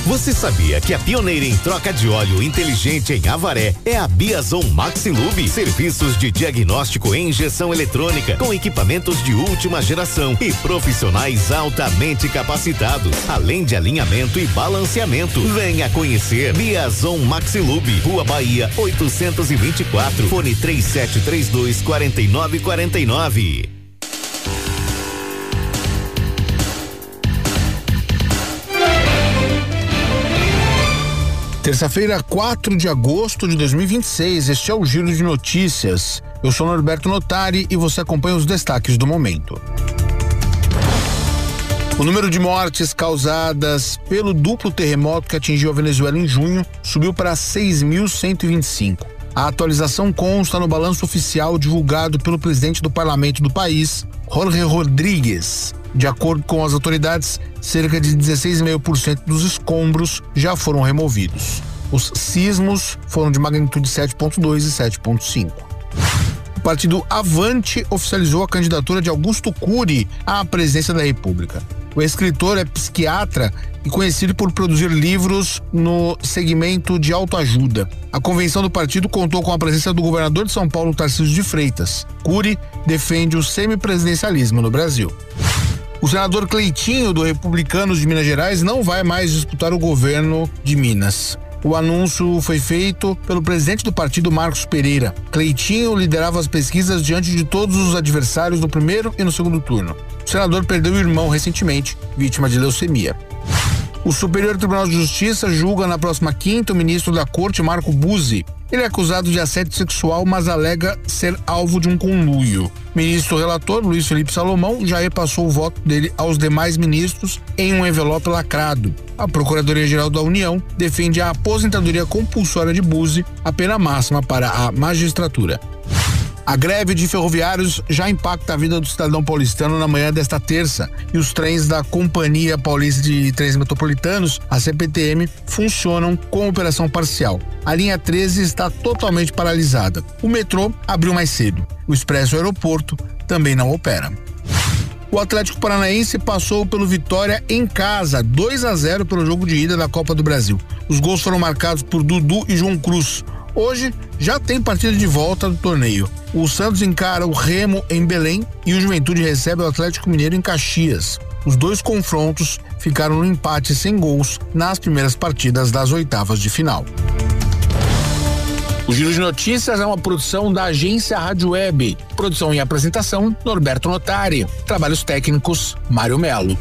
Você sabia que a pioneira em troca de óleo inteligente em Avaré é a Biazon Maxilube? Serviços de diagnóstico e injeção eletrônica com equipamentos de última geração e profissionais altamente capacitados, além de alinhamento e balanceamento. Venha conhecer Biazon Maxilube, Rua Bahia 824, fone 3732-4949. Terça-feira, 4 de agosto de 2026, este é o Giro de Notícias. Eu sou Norberto Notari e você acompanha os destaques do momento. O número de mortes causadas pelo duplo terremoto que atingiu a Venezuela em junho subiu para 6.125. A atualização consta no balanço oficial divulgado pelo presidente do parlamento do país, Jorge Rodríguez. De acordo com as autoridades, cerca de 16,5% dos escombros já foram removidos. Os sismos foram de magnitude 7,2 e 7,5. O partido Avante oficializou a candidatura de Augusto Cury à presidência da República. O escritor é psiquiatra e conhecido por produzir livros no segmento de autoajuda. A convenção do partido contou com a presença do governador de São Paulo, Tarcísio de Freitas. Cury defende o semipresidencialismo no Brasil. O senador Cleitinho, do Republicanos de Minas Gerais, não vai mais disputar o governo de Minas. O anúncio foi feito pelo presidente do partido, Marcos Pereira. Cleitinho liderava as pesquisas diante de todos os adversários no primeiro e no segundo turno. O senador perdeu o irmão recentemente, vítima de leucemia. O Superior Tribunal de Justiça julga na próxima quinta o ministro da Corte, Marco Buzzi. Ele é acusado de assédio sexual, mas alega ser alvo de um conluio. O ministro relator, Luiz Felipe Salomão, já repassou o voto dele aos demais ministros em um envelope lacrado. A Procuradoria-Geral da União defende a aposentadoria compulsória de Buzzi, a pena máxima para a magistratura. A greve de ferroviários já impacta a vida do cidadão paulistano na manhã desta terça e os trens da Companhia Paulista de Trens Metropolitanos, a CPTM, funcionam com operação parcial. A linha 13 está totalmente paralisada. O metrô abriu mais cedo. O Expresso Aeroporto também não opera. O Atlético Paranaense passou pelo Vitória em casa, 2-0 pelo jogo de ida da Copa do Brasil. Os gols foram marcados por Dudu e João Cruz. Hoje já tem partida de volta do torneio. O Santos encara o Remo em Belém e o Juventude recebe o Atlético Mineiro em Caxias. Os dois confrontos ficaram no empate sem gols nas primeiras partidas das oitavas de final. O Giro de Notícias é uma produção da agência Rádio Web. Produção e apresentação, Norberto Notari. Trabalhos técnicos, Mário Melo.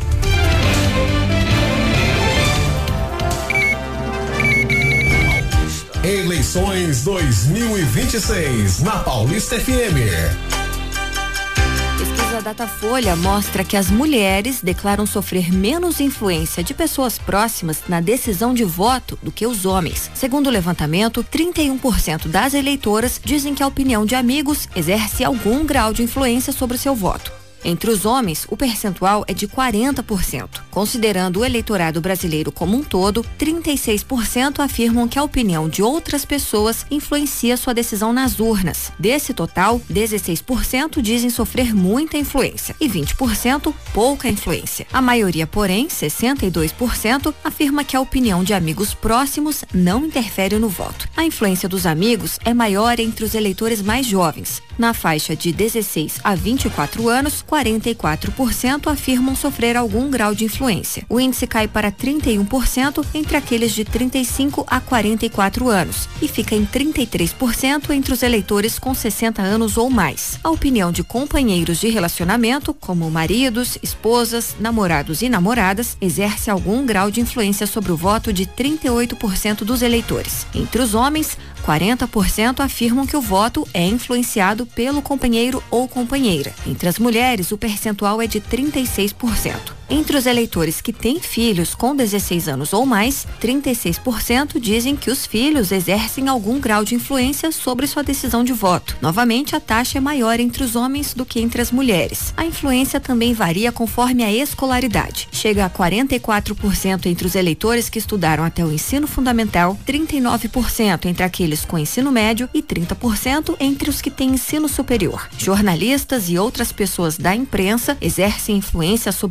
Eleições 2026 na Paulista FM. Pesquisa Datafolha mostra que as mulheres declaram sofrer menos influência de pessoas próximas na decisão de voto do que os homens. Segundo o levantamento, 31% das eleitoras dizem que a opinião de amigos exerce algum grau de influência sobre seu voto. Entre os homens, o percentual é de 40%. Considerando o eleitorado brasileiro como um todo, 36% afirmam que a opinião de outras pessoas influencia sua decisão nas urnas. Desse total, 16% dizem sofrer muita influência e 20% pouca influência. A maioria, porém, 62%, afirma que a opinião de amigos próximos não interfere no voto. A influência dos amigos é maior entre os eleitores mais jovens. Na faixa de 16 a 24 anos, 44% afirmam sofrer algum grau de influência. O índice cai para 31% entre aqueles de 35 a 44 anos e fica em 33% entre os eleitores com 60 anos ou mais. A opinião de companheiros de relacionamento, como maridos, esposas, namorados e namoradas, exerce algum grau de influência sobre o voto de 38% dos eleitores. Entre os homens, 40% afirmam que o voto é influenciado pelo companheiro ou companheira. Entre as mulheres, o percentual é de 36%. Entre os eleitores que têm filhos com 16 anos ou mais, 36% dizem que os filhos exercem algum grau de influência sobre sua decisão de voto. Novamente, a taxa é maior entre os homens do que entre as mulheres. A influência também varia conforme a escolaridade. Chega a 44% entre os eleitores que estudaram até o ensino fundamental, 39% entre aqueles com ensino médio e 30% entre os que têm ensino superior. Jornalistas e outras pessoas da imprensa exercem influência sobre o voto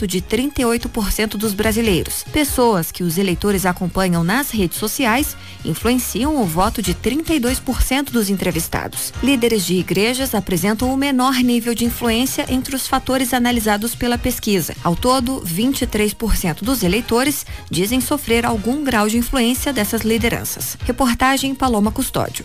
voto de 38% dos brasileiros. Pessoas que os eleitores acompanham nas redes sociais influenciam o voto de 32% dos entrevistados. Líderes de igrejas apresentam o menor nível de influência entre os fatores analisados pela pesquisa. Ao todo, 23% dos eleitores dizem sofrer algum grau de influência dessas lideranças. Reportagem Paloma Custódio.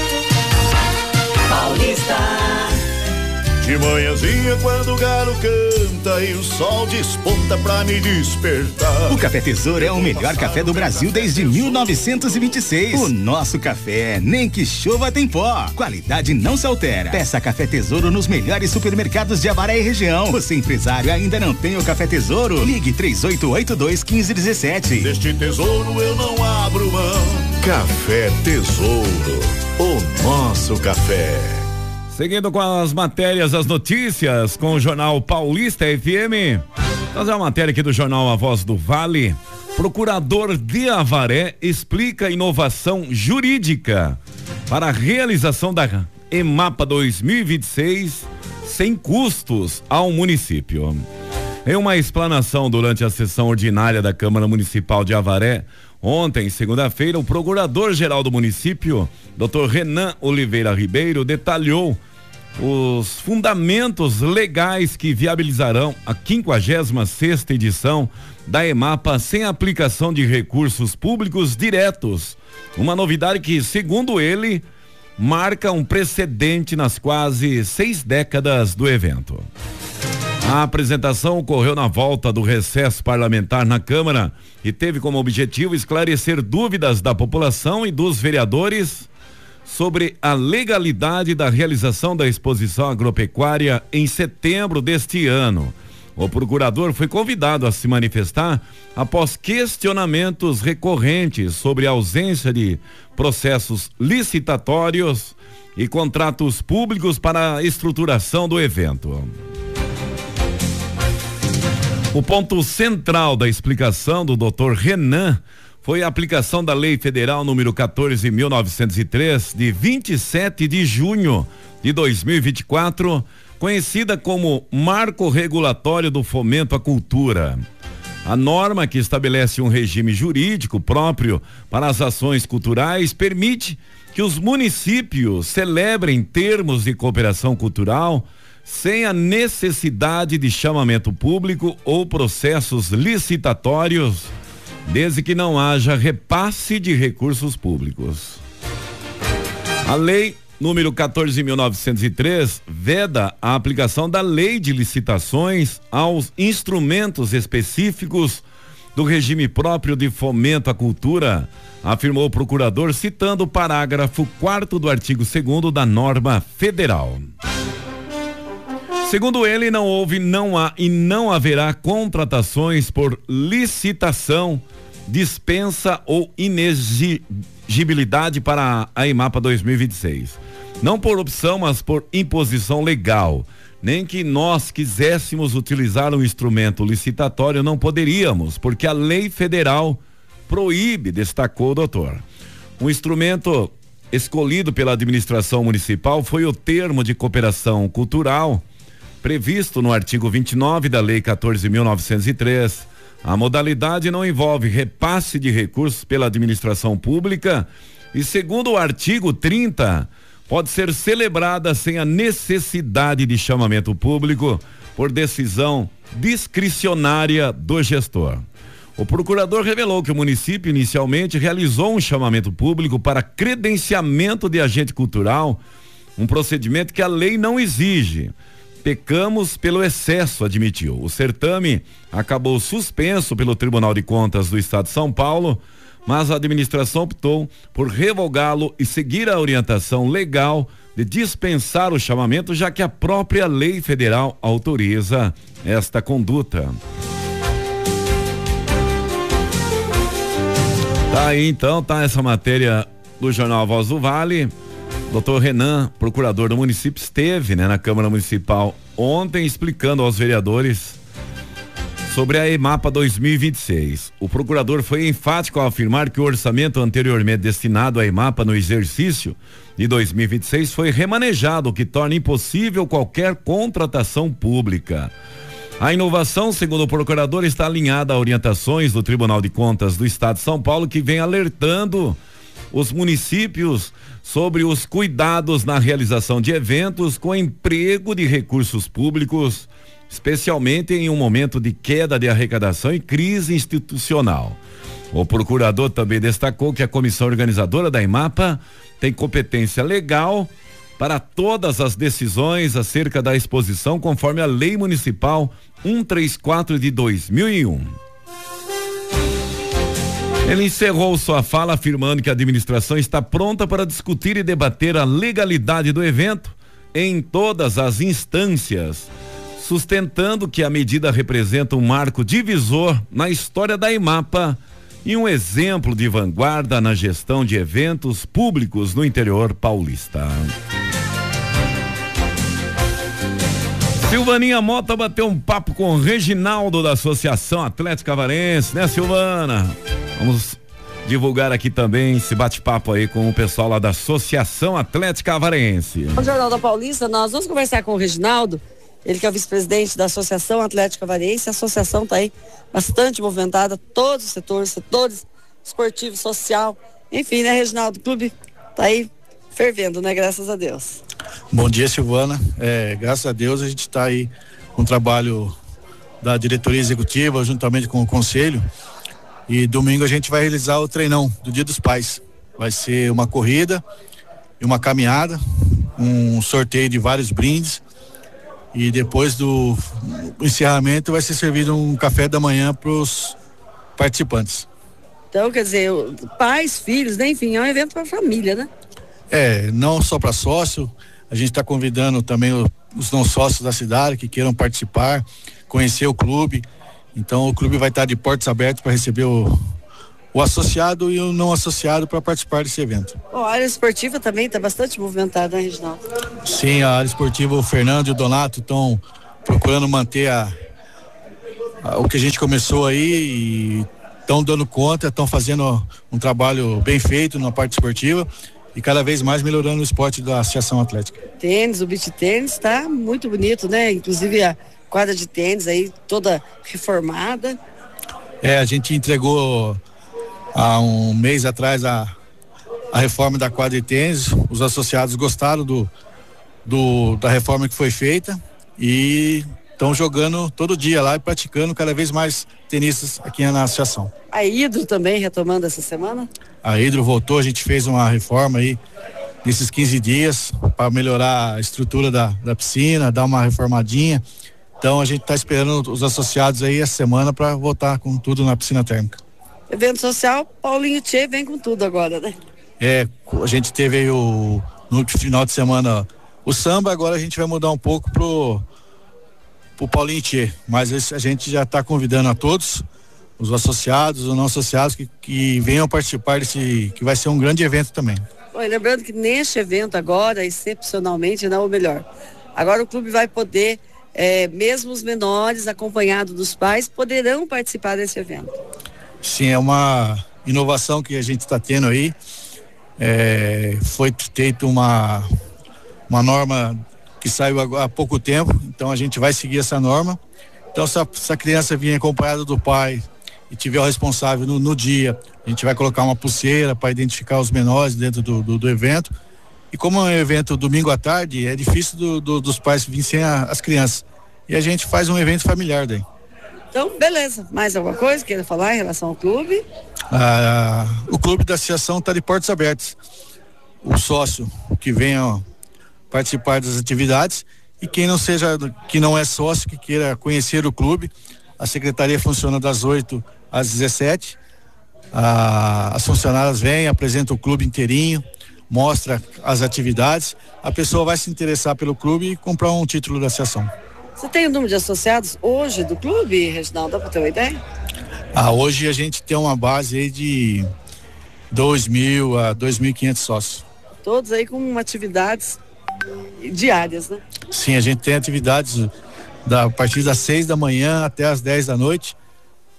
Paulista. De manhãzinha quando o galo canta e o sol desponta pra me despertar. O Café Tesouro é o melhor café do Brasil desde 1926. O nosso café, nem que chova tem pó. Qualidade não se altera. Peça Café Tesouro nos melhores supermercados de Avaré e região. Você empresário ainda não tem o Café Tesouro? Ligue 3882-1517. Deste tesouro eu não abro mão. Café Tesouro, o nosso café. Seguindo com as matérias, as notícias com o Jornal Paulista FM. Fazer uma matéria aqui do jornal A Voz do Vale. Procurador de Avaré explica inovação jurídica para a realização da EMAPA 2026 sem custos ao município. Em uma explanação durante a sessão ordinária da Câmara Municipal de Avaré, ontem, segunda-feira, o procurador-geral do município, Dr. Renan Oliveira Ribeiro, detalhou os fundamentos legais que viabilizarão a 56ª edição da EMAPA sem aplicação de recursos públicos diretos. Uma novidade que, segundo ele, marca um precedente nas quase 6 décadas do evento. A apresentação ocorreu na volta do recesso parlamentar na Câmara e teve como objetivo esclarecer dúvidas da população e dos vereadores sobre a legalidade da realização da exposição agropecuária em setembro deste ano. O procurador foi convidado a se manifestar após questionamentos recorrentes sobre a ausência de processos licitatórios e contratos públicos para a estruturação do evento. O ponto central da explicação do Dr. Renan foi a aplicação da Lei Federal número 14.903 de 27 de junho de 2024, conhecida como Marco Regulatório do Fomento à Cultura. A norma, que estabelece um regime jurídico próprio para as ações culturais, permite que os municípios celebrem termos de cooperação cultural sem a necessidade de chamamento público ou processos licitatórios, desde que não haja repasse de recursos públicos. A lei número 14.903 veda a aplicação da lei de licitações aos instrumentos específicos do regime próprio de fomento à cultura, afirmou o procurador, citando o parágrafo 4º do artigo 2º da norma federal. Segundo ele, não houve, não há e não haverá contratações por licitação, dispensa ou inexigibilidade para a EMAPA 2026. Não por opção, mas por imposição legal. Nem que nós quiséssemos utilizar um instrumento licitatório, não poderíamos, porque a lei federal proíbe, destacou o doutor. O instrumento escolhido pela administração municipal foi o termo de cooperação cultural, previsto no artigo 29 da Lei 14.903. A modalidade não envolve repasse de recursos pela administração pública e, segundo o artigo 30, pode ser celebrada sem a necessidade de chamamento público por decisão discricionária do gestor. O procurador revelou que o município inicialmente realizou um chamamento público para credenciamento de agente cultural, um procedimento que a lei não exige. Pecamos pelo excesso, admitiu. O certame acabou suspenso pelo Tribunal de Contas do Estado de São Paulo, mas a administração optou por revogá-lo e seguir a orientação legal de dispensar o chamamento, já que a própria lei federal autoriza esta conduta. Tá aí então, tá essa matéria do jornal A Voz do Vale. Dr. Renan, procurador do município, esteve, na Câmara Municipal ontem explicando aos vereadores sobre a EMAPA 2026. O procurador foi enfático ao afirmar que o orçamento anteriormente destinado à EMAPA no exercício de 2026 foi remanejado, o que torna impossível qualquer contratação pública. A inovação, segundo o procurador, está alinhada a orientações do Tribunal de Contas do Estado de São Paulo, que vem alertando os municípios sobre os cuidados na realização de eventos com emprego de recursos públicos, especialmente em um momento de queda de arrecadação e crise institucional. O procurador também destacou que a comissão organizadora da IMAPA tem competência legal para todas as decisões acerca da exposição, conforme a Lei Municipal 134 de 2001. Ele encerrou sua fala afirmando que a administração está pronta para discutir e debater a legalidade do evento em todas as instâncias, sustentando que a medida representa um marco divisor na história da IMAPA e um exemplo de vanguarda na gestão de eventos públicos no interior paulista. Silvaninha Mota bateu um papo com o Reginaldo da Associação Atlética Avarense, né, Silvana? Vamos divulgar aqui também esse bate-papo aí com o pessoal lá da Associação Atlética Avarense. No Jornal da Paulista, nós vamos conversar com o Reginaldo, ele que é o vice-presidente da Associação Atlética Avarense. A associação está aí bastante movimentada, todos os setores esportivo, social, enfim, né, Reginaldo? O clube está aí fervendo, né? Graças a Deus. Bom dia, Silvana. Graças a Deus a gente está aí com o trabalho da diretoria executiva, juntamente com o conselho. E domingo a gente vai realizar o treinão do Dia dos Pais. Vai ser uma corrida e uma caminhada, um sorteio de vários brindes. E depois do encerramento vai ser servido um café da manhã para os participantes. Então, quer dizer, pais, filhos, né? Enfim, é um evento para a família, né? Não só para sócio, a gente está convidando também os não sócios da cidade que queiram participar, conhecer o clube. Então o clube vai estar de portas abertas para receber o associado e o não associado para participar desse evento. A área esportiva também está bastante movimentada, né, Reginaldo? Sim, a área esportiva, o Fernando e o Donato estão procurando manter o que a gente começou aí e estão dando conta, estão fazendo um trabalho bem feito na parte esportiva e cada vez mais melhorando o esporte da Associação Atlética. Tênis, o beach tênis está muito bonito, né? Inclusive a quadra de tênis aí toda reformada. A gente entregou há um mês atrás a reforma da quadra de tênis. Os associados gostaram da reforma que foi feita e estão jogando todo dia lá e praticando cada vez mais tenistas aqui na associação. A Hidro também retomando essa semana? A Hidro voltou, a gente fez uma reforma aí nesses 15 dias para melhorar a estrutura da piscina, dar uma reformadinha. Então a gente está esperando os associados aí essa semana para voltar com tudo na piscina térmica. Evento social, Paulinho Tchê vem com tudo agora, né? A gente teve aí no final de semana o samba, agora a gente vai mudar um pouco pro Paulinho Tchê, mas a gente já está convidando a todos, os associados, os não associados que venham participar desse, que vai ser um grande evento também. Lembrando que neste evento agora, excepcionalmente, não o melhor, agora o clube vai poder, mesmo os menores, acompanhados dos pais, poderão participar desse evento. Sim, é uma inovação que a gente está tendo aí. Foi feita uma norma que saiu há pouco tempo, então a gente vai seguir essa norma. Então se a criança vir acompanhada do pai e tiver o responsável no dia, a gente vai colocar uma pulseira para identificar os menores dentro do evento. E como é um evento domingo à tarde, é difícil dos pais virem sem as crianças. E a gente faz um evento familiar daí. Então, beleza. Mais alguma coisa que queira falar em relação ao clube? O clube da associação está de portas abertas. O sócio que venha participar das atividades e que não é sócio, que queira conhecer o clube, a secretaria funciona das 8 às 17. As funcionárias vêm, apresentam o clube inteirinho, mostra as atividades, a pessoa vai se interessar pelo clube e comprar um título da associação. Você tem o número de associados hoje do clube, Reginaldo? Dá para ter uma ideia? Hoje a gente tem uma base aí de 2.000 a 2.500 sócios. Todos aí com atividades diárias, né? Sim, a gente tem atividades a partir das 6 da manhã até as 10 da noite,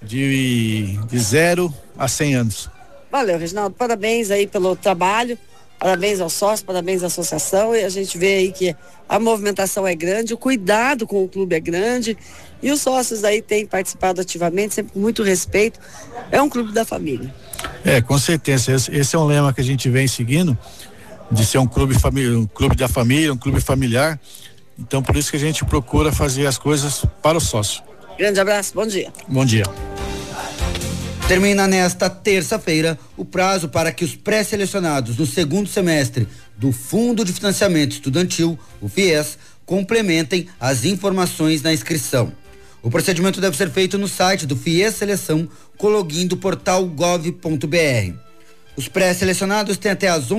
de 0 a 100 anos. Valeu, Reginaldo, parabéns aí pelo trabalho Parabéns aos sócios, parabéns à associação, e a gente vê aí que a movimentação é grande, o cuidado com o clube é grande, e os sócios aí têm participado ativamente, sempre com muito respeito. É um clube da família. Com certeza, esse é um lema que a gente vem seguindo, de ser um clube da família, um clube familiar. Então, por isso que a gente procura fazer as coisas para o sócio. Grande abraço, bom dia. Bom dia. Termina nesta terça-feira o prazo para que os pré-selecionados no segundo semestre do Fundo de Financiamento Estudantil, o FIES, complementem as informações na inscrição. O procedimento deve ser feito no site do FIES Seleção, com login do portal gov.br. Os pré-selecionados têm até às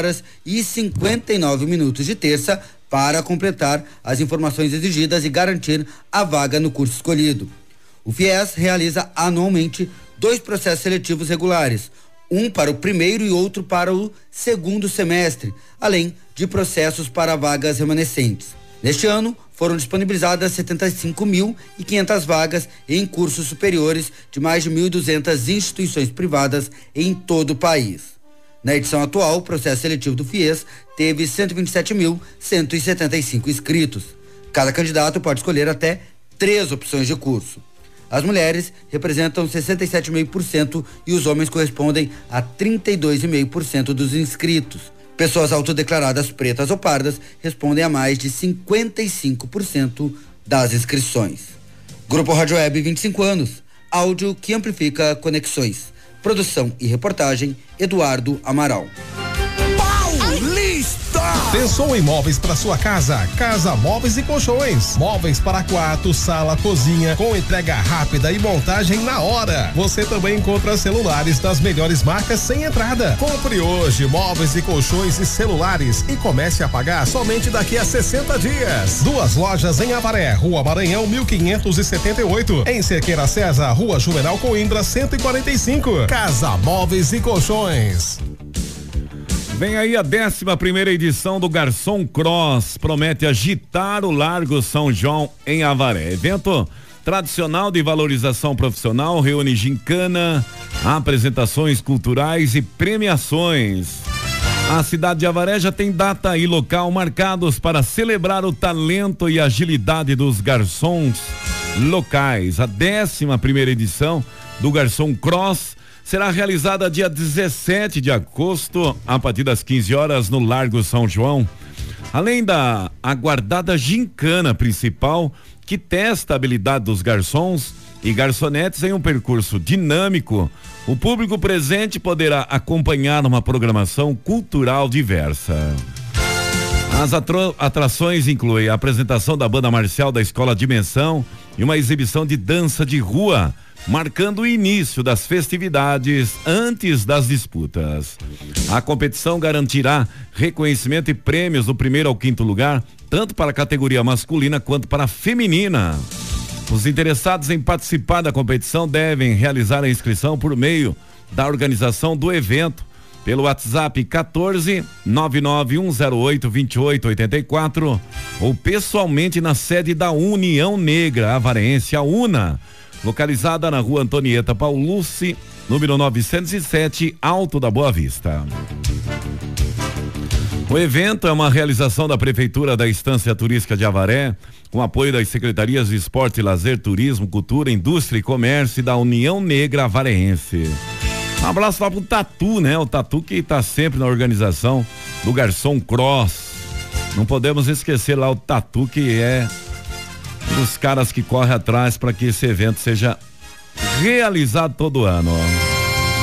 11h59 de terça para completar as informações exigidas e garantir a vaga no curso escolhido. O FIES realiza anualmente 2 processos seletivos regulares, um para o primeiro e outro para o segundo semestre, além de processos para vagas remanescentes. Neste ano, foram disponibilizadas 75.500 vagas em cursos superiores de mais de 1.200 instituições privadas em todo o país. Na edição atual, o processo seletivo do FIES teve 127.175 inscritos. Cada candidato pode escolher até 3 opções de curso. As mulheres representam 67,5% e os homens correspondem a 32,5% dos inscritos. Pessoas autodeclaradas pretas ou pardas respondem a mais de 55% das inscrições. Grupo Rádio Web, 25 anos. Áudio que amplifica conexões. Produção e reportagem, Eduardo Amaral. Pensou em móveis para sua casa? Casa Móveis e Colchões. Móveis para quarto, sala, cozinha, com entrega rápida e montagem na hora. Você também encontra celulares das melhores marcas sem entrada. Compre hoje móveis e colchões e celulares e comece a pagar somente daqui a 60 dias. 2 lojas em Avaré, Rua Maranhão 1578. Em Cerqueira César, Rua Juvenal Coimbra 145. Casa Móveis e Colchões. Vem aí a 11ª edição do Garçom Cross, promete agitar o Largo São João em Avaré. Evento tradicional de valorização profissional, reúne gincana, apresentações culturais e premiações. A cidade de Avaré já tem data e local marcados para celebrar o talento e agilidade dos garçons locais. A 11ª edição do Garçom Cross será realizada dia 17 de agosto, a partir das 15 horas, no Largo São João. Além da aguardada gincana principal, que testa a habilidade dos garçons e garçonetes em um percurso dinâmico, o público presente poderá acompanhar uma programação cultural diversa. As atrações incluem a apresentação da banda marcial da Escola Dimensão e uma exibição de dança de rua, marcando o início das festividades antes das disputas. A competição garantirá reconhecimento e prêmios do 1º ao 5º lugar, tanto para a categoria masculina quanto para a feminina. Os interessados em participar da competição devem realizar a inscrição por meio da organização do evento pelo WhatsApp 14-99108-2884 ou pessoalmente na sede da União Negra Avarense, a UNA, localizada na Rua Antonieta Paulucci, número 907, Alto da Boa Vista. O evento é uma realização da Prefeitura da Estância Turística de Avaré, com apoio das Secretarias de Esporte, Lazer, Turismo, Cultura, Indústria e Comércio e da União Negra Avarense. Um abraço lá pro Tatu, né? O Tatu que tá sempre na organização do Garçom Cross. Não podemos esquecer lá o Tatu, que é dos caras que corre atrás para que esse evento seja realizado todo ano.